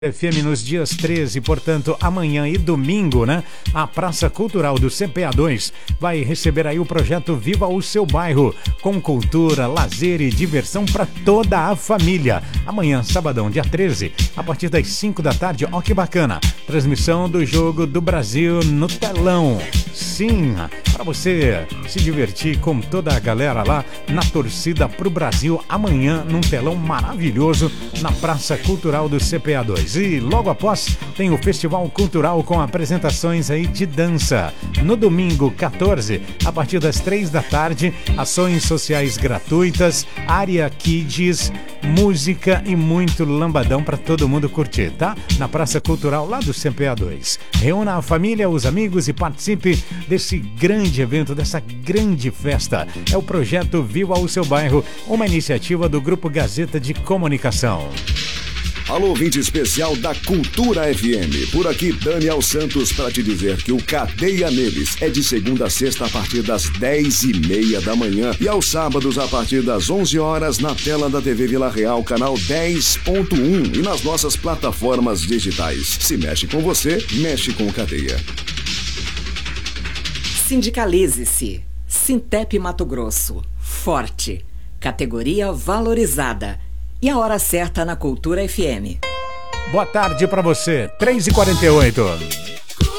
FM nos dias 13, portanto, amanhã e domingo, né? A Praça Cultural do CPA2 vai receber aí o projeto Viva o Seu Bairro, com cultura, lazer e diversão para toda a família. Amanhã, sabadão, dia 13, a partir das 5 da tarde, ó que bacana, transmissão do Jogo do Brasil no telão. Sim, para você se divertir com toda a galera lá na torcida pro Brasil, amanhã num telão maravilhoso na Praça Cultural do CPA2. E logo após tem o Festival Cultural com apresentações aí de dança. No domingo 14, a partir das 3 da tarde, ações sociais gratuitas, área kids, música e muito lambadão para todo mundo curtir, tá? Na Praça Cultural lá do CPA2. Reúna a família, os amigos e participe desse grande evento, dessa grande festa. É o projeto Viva o Seu Bairro, uma iniciativa do Grupo Gazeta de Comunicação. Alô, ouvinte especial da Cultura FM. Por aqui, Daniel Santos, para te dizer que o Cadeia Neles é de segunda a sexta a partir das 10h30 da manhã e aos sábados a partir das 11 horas na tela da TV Vila Real, canal 10.1 e nas nossas plataformas digitais. Se mexe com você, mexe com o Cadeia. Sindicalize-se. Sintep Mato Grosso. Forte. Categoria valorizada. E a hora certa na Cultura FM. Boa tarde para você, 3h48.